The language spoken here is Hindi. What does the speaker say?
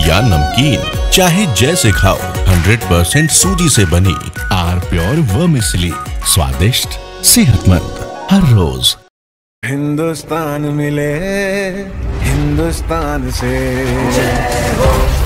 या नमकीन, चाहे जैसे खाओ, 100% सूजी से बनी आर प्योर वर्मिसेली, स्वादिष्ट, सेहतमंद हर रोज। हिंदुस्तान मिले हिंदुस्तान से।